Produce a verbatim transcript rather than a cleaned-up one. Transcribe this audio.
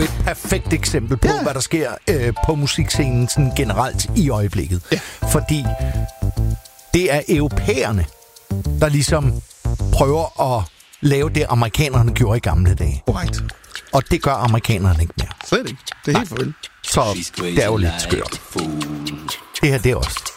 et perfekt eksempel på, ja. hvad der sker øh, på musikscenen sådan generelt i øjeblikket. Ja. Fordi det er europæerne, der ligesom prøver at lave det, amerikanerne gjorde i gamle dage. Right. Og det gør amerikanerne ikke mere. Slet ikke. Det er helt farvel. Så det er jo lidt skørt. Det her, det er også